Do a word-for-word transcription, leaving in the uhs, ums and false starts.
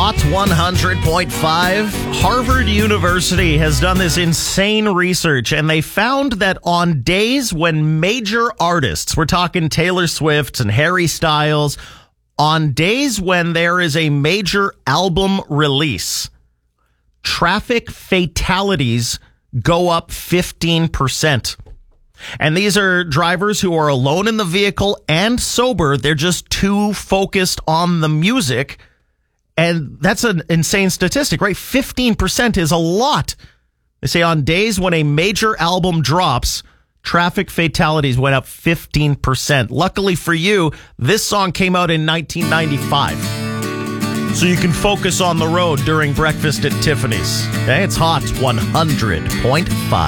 Hot one hundred point five. Harvard University has done this insane research, and they found that on days when major artists, we're talking Taylor Swift and Harry Styles, on days when there is a major album release, traffic fatalities go up fifteen percent. And these are drivers who are alone in the vehicle and sober. They're just too focused on the music. And that's an insane statistic, right? fifteen percent is a lot. They say on days when a major album drops, traffic fatalities went up fifteen percent. Luckily for you, this song came out in nineteen ninety-five. So you can focus on the road during breakfast at Tiffany's. Okay, it's Hot one hundred point five.